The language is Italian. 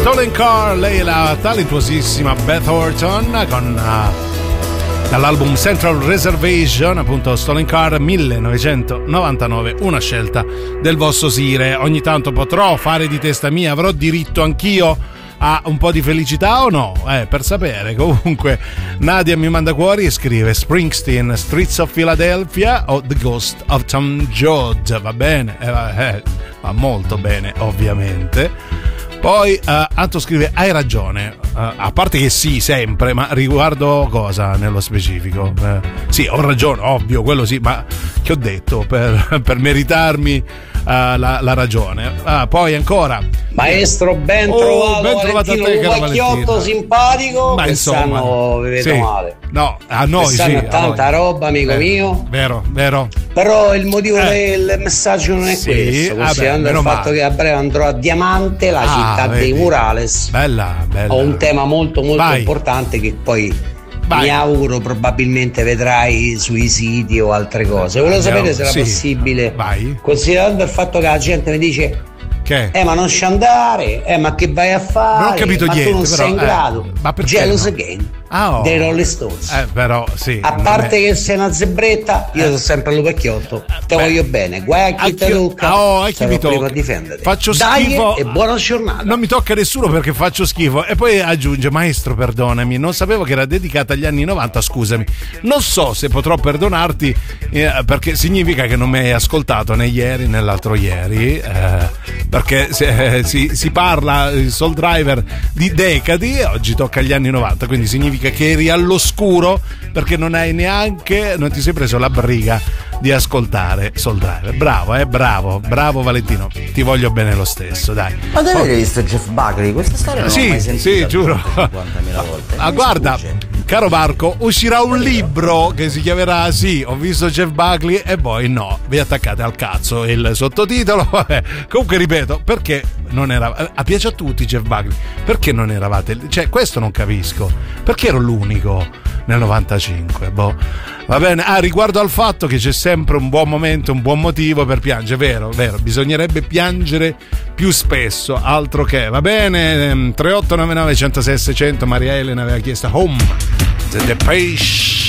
Stolen Car, lei è la talentuosissima Beth Orton con dall'album Central Reservation, appunto Stolen Car 1999, una scelta del vostro Sire. Ogni tanto potrò fare di testa mia, avrò diritto anch'io a un po' di felicità o no? Per sapere. Comunque Nadia mi manda cuori e scrive Springsteen, Streets of Philadelphia o The Ghost of Tom Joad. Va bene, va molto bene ovviamente. Poi Anto scrive hai ragione, a parte che sì sempre, ma riguardo cosa nello specifico? Sì, ho ragione, ovvio, quello sì, ma che ho detto per meritarmi la ragione. Poi ancora maestro, ben trovato, ben trovato a te, un vecchiotto simpatico. Ma quest'anno vi vedo sì. male. No, a noi quest'anno sì, è tanta roba, amico mio. Vero. Però il motivo del messaggio non è questo, considerando il fatto che a breve andrò a Diamante, la città dei murales. Bella. Ho un tema molto importante che poi mi auguro probabilmente vedrai sui siti o altre cose. Volevo sapere se era possibile, considerando il fatto che la gente mi dice ma non ci andare, ma che vai a fare? Non ho capito ma niente, tu non però, sei in grado. ma Jealous Again dei Rolling Stones. Però sì. A parte che sei una zebretta, io sono sempre l'Upacchiotto. Te voglio bene, guai a chi te tocca. Chi mi tocca? A difendere. Faccio schifo e buona giornata. Non mi tocca nessuno perché faccio schifo. E poi aggiunge maestro perdonami, non sapevo che era dedicata agli anni 90, scusami. Non so se potrò perdonarti perché significa che non mi hai ascoltato né ieri né l'altro ieri, perché si parla Soul Driver di decadi e oggi tocca agli anni 90, quindi significa che eri all'oscuro perché non ti sei preso la briga di ascoltare Soul Driver. Bravo Valentino, ti voglio bene lo stesso, dai. Ma te avete visto Jeff Buckley? Questa storia non l'ho mai sentita. Sì, giuro. 50.000 volte. Guarda, caro Marco, uscirà un libro che si chiamerà ho visto Jeff Buckley e poi no, vi attaccate al cazzo il sottotitolo. Vabbè. Comunque ripeto, perché non era piace a tutti Jeff Buckley, perché non eravate, cioè questo non capisco, perché ero l'unico nel 95, va bene. Riguardo al fatto che c'è sempre un buon momento, un buon motivo per piangere, vero, bisognerebbe piangere più spesso, altro che, va bene. 3899 106 600, Maria Elena aveva chiesto Home, The Depeche